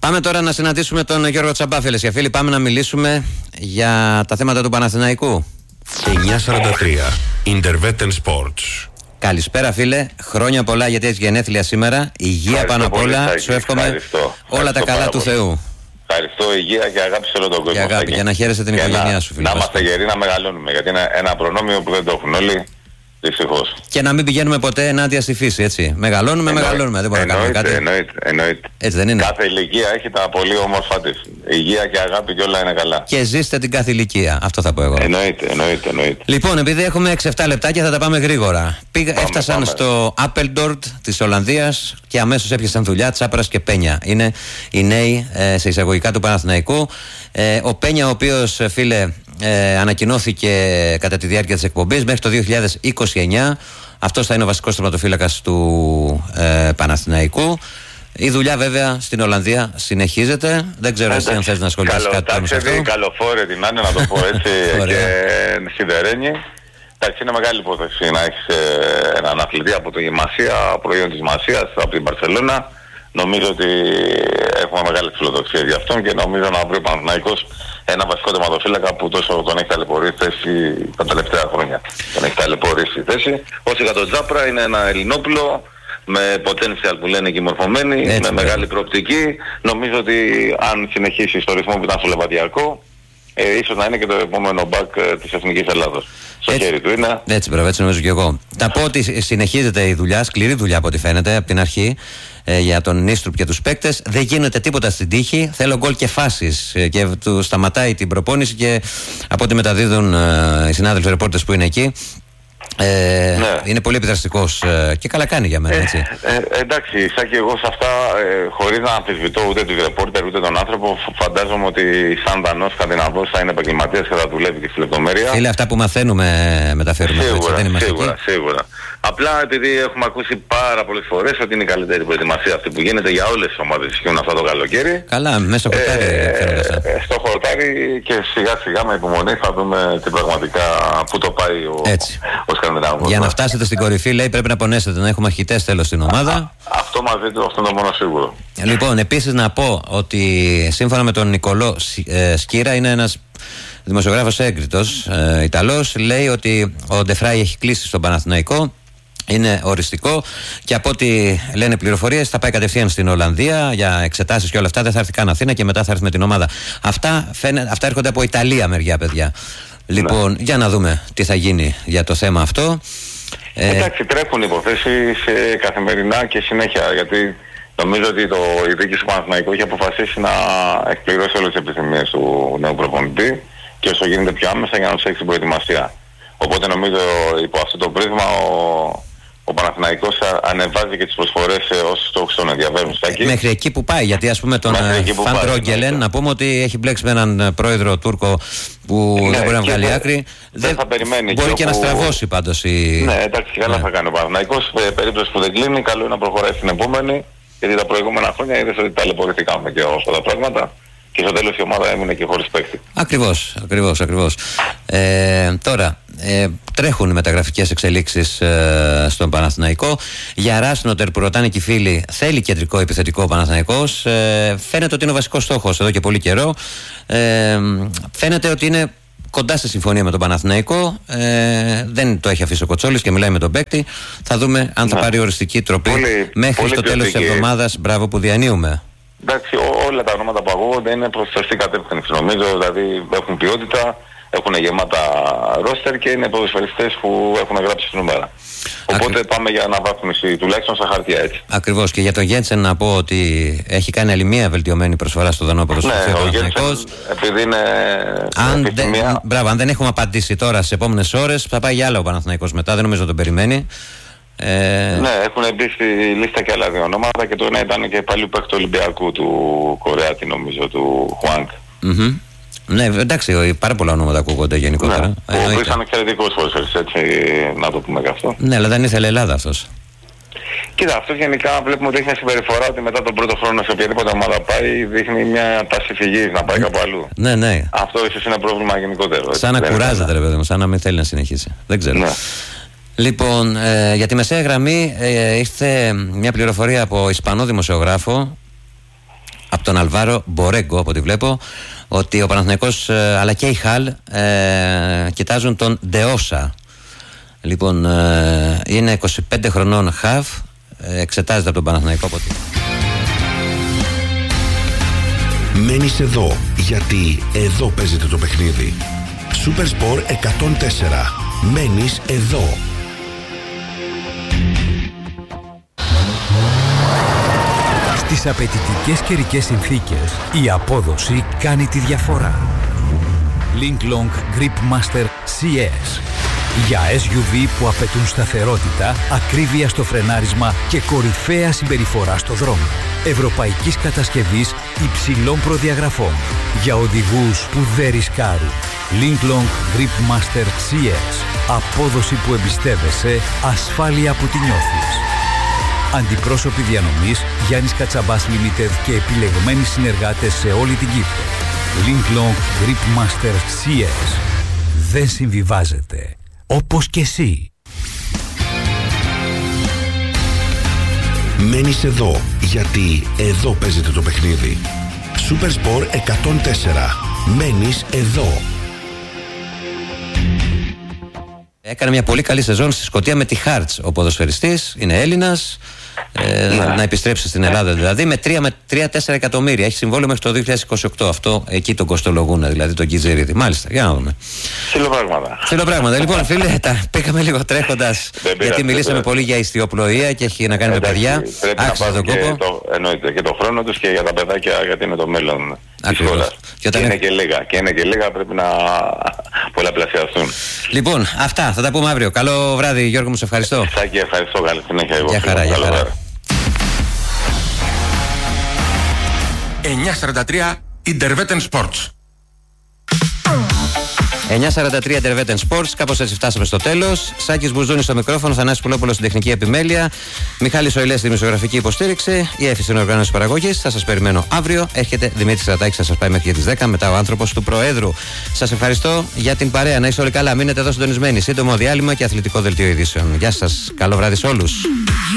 Πάμε τώρα να συναντήσουμε τον Γιώργο Τσαμπά, φίλες και φίλοι. Πάμε να μιλήσουμε για τα θέματα του Παναθηναϊκού. 9:43 Intervetten Sports. Καλησπέρα, φίλε. Χρόνια πολλά, γιατί έχει γενέθλια σήμερα. Υγεία πάνω απ' όλα. Σου εύχομαι όλα τα καλά του Θεού. Ευχαριστώ, υγεία και αγάπη σε όλο τον κόσμο. Και αγάπη, για να χαίρεσαι την οικογένειά σου, φίλε. Να είμαστε γεροί, να μεγαλώνουμε. Γιατί είναι ένα προνόμιο που δεν το έχουν όλοι. Δυστυχώς. Και να μην πηγαίνουμε ποτέ ενάντια στη φύση, έτσι. Μεγαλώνουμε. Δεν μπορούμε να κάνουμε κάτι. Εννοείται. Έτσι δεν είναι? Κάθε ηλικία έχει τα πολύ όμορφα της. Υγεία και αγάπη και όλα είναι καλά. Και ζήστε την κάθε ηλικία. Αυτό θα πω εγώ. Εννοείται. Λοιπόν, επειδή έχουμε 6-7 λεπτάκια, θα τα πάμε γρήγορα. Έφτασαν στο Apeldoorn της Ολλανδίας και αμέσως έπιασαν δουλειά Τσάπρας και Πένια. Είναι οι νέοι σε εισαγωγικά του Παναθηναϊκού. Ο Πένια, ο οποίος, φίλε, ανακοινώθηκε κατά τη διάρκεια της εκπομπής μέχρι το 2029. Αυτός θα είναι ο βασικός τερματοφύλακας του Παναθηναϊκού. Η δουλειά βέβαια στην Ολλανδία συνεχίζεται. Δεν ξέρω εσύ αν θες να ασχοληθείς κάτι πάνω σε αυτό. Καλοφόρε την Άννα, να το πω έτσι, και σιδερένη. Εντάξει, είναι μεγάλη υπόθεση να έχεις έναν αθλητή από τη Μασία, προϊόν της Μασίας, από την Μπαρσελόνα. Νομίζω ότι έχουμε μεγάλες φιλοδοξίες για αυτόν και νομίζω να βρει ο Παναθηναϊκός ένα βασικό τερματοφύλακα που τόσο τον έχει ταλαιπωρήσει θέση τα τελευταία χρόνια. Τον έχει ταλαιπωρήσει θέση. Όσο για τον Τζάπρα, είναι ένα Ελληνόπουλο με potential που λένε και μορφωμένη, με μεγάλη προοπτική. Νομίζω ότι αν συνεχίσει στο ρυθμό που ήταν στο Λεβαδιακό, ίσως να είναι και το επόμενο μπακ της Εθνικής Ελλάδος. Στο χέρι του είναι. Έτσι, μπράβο, έτσι νομίζω και εγώ. Θα πω ότι συνεχίζεται η δουλειά, σκληρή δουλειά από ό,τι φαίνεται από την αρχή, για τον Νίστρουπ και τους παίκτες. Δεν γίνεται τίποτα στην τύχη. Θέλω γκολ και φάσεις. Και του σταματάει την προπόνηση και από ό,τι μεταδίδουν οι συνάδελφοι ρεπόρτες που είναι εκεί. Είναι πολύ επιδραστικός και καλά κάνει για μένα, έτσι. Εντάξει, Σάκη, εγώ σε αυτά, χωρίς να αμφισβητώ ούτε τους ρεπόρτερ ούτε τον άνθρωπο, φαντάζομαι ότι σαν Δανός Σκανδιναβός θα είναι επαγγελματίας και θα δουλεύει και στη λεπτομέρεια. Είναι αυτά που μαθαίνουμε, μεταφέρουμε. Σίγουρα. Απλά επειδή έχουμε ακούσει πάρα πολλές φορές ότι είναι η καλύτερη προετοιμασία αυτή που γίνεται για όλες τις ομάδες ισχύουν αυτό το καλοκαίρι. Καλά, μέσα στο χορτάρι. Στο χορτάρι και σιγά σιγά με υπομονή θα δούμε τι πραγματικά πού το πάει ο Σκανδιναβός. Για να φτάσετε στην κορυφή, λέει, πρέπει να πονέσετε, να έχουμε αρχιτές τέλος στην ομάδα. Αυτό μαζί του, αυτό είναι το μόνο σίγουρο. Λοιπόν, επίσης να πω ότι σύμφωνα με τον Νικολό Σκύρα, είναι ένας δημοσιογράφος έγκριτος Ιταλός, λέει ότι ο Ντεφράι έχει κλείσει στον Παναθηναϊκό. Είναι οριστικό και από ό,τι λένε πληροφορίες θα πάει κατευθείαν στην Ολλανδία για εξετάσεις και όλα αυτά. Δεν θα έρθει καν Αθήνα και μετά θα έρθει με την ομάδα. Αυτά έρχονται από Ιταλία μεριά, παιδιά. Λοιπόν, για να δούμε τι θα γίνει για το θέμα αυτό. Εντάξει, τρέχουν υποθέσεις καθημερινά και συνέχεια, γιατί νομίζω ότι η διοίκηση του Παναθηναϊκού έχει αποφασίσει να εκπληρώσει όλες τις επιθυμίες του νέου προπονητή και όσο γίνεται πιο άμεσα για να τους έχει την προετοιμασία. Οπότε νομίζω υπό αυτό το πρίσμα ο Παναθηναϊκός ανεβάζει και τις προσφορές όσους στόχους τον ενδιαφέρουν. Μέχρι εκεί που πάει, γιατί ας πούμε τον Φαν Ρόγκελεν, να πούμε ότι έχει μπλέξει με έναν πρόεδρο Τούρκο που δεν μπορεί να βγάλει άκρη. Δεν θα περιμένει. Μπορεί και να στραβώσει πάντως. Ναι, εντάξει, καλά θα κάνει ο Παναθηναϊκός. Περίπτωση που δεν κλείνει, καλό είναι να προχωράει στην επόμενη, γιατί τα προηγούμενα χρόνια είδες ότι ταλαιπωρηθήκαμε και αυτά τα πράγματα. Και στο τέλος η ομάδα έμεινε και χωρίς παίκτη. Ακριβώς. Τώρα, τρέχουν μεταγραφικές εξελίξεις στον Παναθηναϊκό. Για Ράσνοντερ που ρωτάνε και οι φίλοι, θέλει κεντρικό επιθετικό ο Παναθηναϊκός. Φαίνεται ότι είναι ο βασικός στόχος εδώ και πολύ καιρό. Φαίνεται ότι είναι κοντά στη συμφωνία με τον Παναθηναϊκό. Δεν το έχει αφήσει ο Κοτσόλης και μιλάει με τον παίκτη. Θα δούμε αν θα πάρει οριστική τροπή μέχρι το τέλος της εβδομάδας. Μπράβο που διανύουμε. Εντάξει, όλα τα ονόματα που ακούγονται είναι προς σωστή κατεύθυνση. Νομίζω δηλαδή έχουν ποιότητα, έχουν γεμάτα ρόστερ και είναι ποδοσφαιριστές που έχουν γράψει στην νούμερα. Οπότε πάμε για αναβάθμιση τουλάχιστον στα χαρτιά, έτσι. Ακριβώς. Και για τον Γέντσεν να πω ότι έχει κάνει άλλη μία βελτιωμένη προσφορά στο Δανό ποδοσφαιριστή. Ναι, ο Γέντσεν, επειδή είναι αν δεν έχουμε απαντήσει τώρα στις επόμενες ώρες, θα πάει για άλλο ο Παναθηναϊκός μετά, δεν νομίζω να τον περιμένει. Ναι, έχουν μπει στη λίστα και άλλα δύο ονόματα και το ένα ήταν και πάλι παίκτη του Ολυμπιακού του Κορεάτη, νομίζω, του Χουάνκ. Ναι, εντάξει, πάρα πολλά ονόματα ακούγονται γενικότερα. Ναι, ο ήταν εξαιρετικός ποδοσφαιριστής, έτσι να το πούμε και αυτό. Ναι, αλλά δεν ήθελε Ελλάδα αυτός. Κοίτα, αυτός γενικά βλέπουμε ότι έχει μια συμπεριφορά ότι μετά τον πρώτο χρόνο σε οποιαδήποτε ομάδα πάει δείχνει μια τάση φυγής, να πάει κάπου αλλού. Ναι. Αυτό ίσως είναι πρόβλημα γενικότερο. Σαν να κουράζεται, ρε παιδί μου, σαν να μην θέλει να συνεχίσει. Δεν ξέρω. Ναι. Λοιπόν, για τη μεσαία γραμμή ήρθε μια πληροφορία από Ισπανό δημοσιογράφο από τον Αλβάρο Μπορέγκο, από ό,τι βλέπω, ότι ο Παναθηναϊκός αλλά και η Χαλ κοιτάζουν τον Ντεόσα. Λοιπόν, είναι 25 χρονών χαβ, εξετάζεται από τον Παναθηναϊκό από ό,τι. Μένεις εδώ, γιατί εδώ παίζεται το παιχνίδι. Super Sport 104. Μένεις εδώ. Στις απαιτητικές καιρικές συνθήκες, η απόδοση κάνει τη διαφορά. Linklong Grip Master CS. Για SUV που απαιτούν σταθερότητα, ακρίβεια στο φρενάρισμα και κορυφαία συμπεριφορά στο δρόμο. Ευρωπαϊκής κατασκευής υψηλών προδιαγραφών. Για οδηγούς που δεν ρισκάρουν. Linklong Grip Master CS. Απόδοση που εμπιστεύεσαι, ασφάλεια που τη νιώθεις. Αντιπρόσωποι διανομής Γιάννης Κατσαμπάς Limited και επιλεγμένοι συνεργάτες σε όλη την Κύπρο. Linklong Grip Master CS. Δεν συμβιβάζεται. Όπως και εσύ. Μένεις εδώ, γιατί εδώ παίζεται το παιχνίδι. Super Sport 104. Μένεις εδώ. Έκανε μια πολύ καλή σεζόν στη Σκωτία με τη Χάρτς ο ποδοσφαιριστής, είναι Έλληνας. Να επιστρέψει στην Ελλάδα δηλαδή με 3-4 εκατομμύρια. Έχει συμβόλαιο μέχρι το 2028. Αυτό εκεί τον κοστολογούν, δηλαδή τον Κιτζερίδη. Μάλιστα, για να δούμε. Φιλοπράγματα. Λοιπόν, φίλε, τα πήγαμε λίγο τρέχοντας, γιατί μιλήσαμε πολύ για ιστιοπλοεία και έχει να κάνει με παιδιά. Άξιζε τον κόπο. Εννοείται και το χρόνο τους και για τα παιδάκια, γιατί είναι το μέλλον της χώρας. Και είναι και λίγα, πρέπει να πολλαπλασιαστούν. Λοιπόν, αυτά θα τα πούμε αύριο. Καλό βράδυ, Γιώργο μου, σε ευχαριστώ. Σάκη, ευχαριστώ. Καλή συνέχεια. Γεια χαρά, γεια χαρά. 9:43 Interveten Sports. 9:43 Interveten Sports. Κάπως έτσι φτάσαμε στο τέλος. Σάκης Μπουζούνης στο μικρόφωνο, Θανάσης Πουλόπουλος στην τεχνική επιμέλεια, Μιχάλης Οηλές στη δημοσιογραφική υποστήριξη, η Έφη στην οργάνωση παραγωγής. Θα σας περιμένω αύριο. Έρχεται Δημήτρης Ρατάκης, θα σας πάει μέχρι τις 10, μετά ο άνθρωπος του Προέδρου. Σας ευχαριστώ για την παρέα. Να είστε όλοι καλά. Μείνετε εδώ συντονισμένοι. Σύντομο διάλειμμα και αθλητικό δελτίο ειδήσεων. Γεια σας. Καλό βράδυ σε όλους.